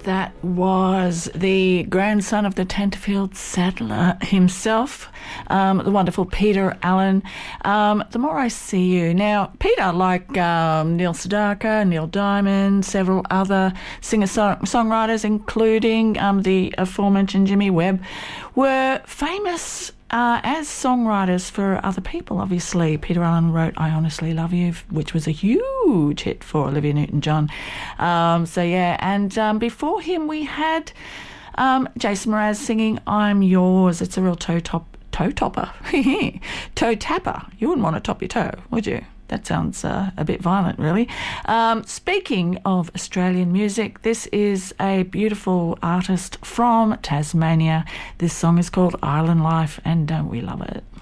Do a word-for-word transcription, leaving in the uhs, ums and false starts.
that was the grandson of the Tenterfield saddler himself, um, the wonderful Peter Allen. Um, The More I See You. Now, Peter, like um, Neil Sedaka, Neil Diamond, several other singer-songwriters, including um, the aforementioned Jimmy Webb, were famous Uh, as songwriters for other people, obviously. Peter Allen wrote I Honestly Love You, which was a huge hit for Olivia Newton-John. Um, so, yeah, and um, before him we had um, Jason Mraz singing I'm Yours. It's a real toe top, toe topper, toe tapper. You wouldn't want to top your toe, would you? That sounds uh, a bit violent, really. Um, speaking of Australian music, this is a beautiful artist from Tasmania. This song is called Island Life, and don't we love it?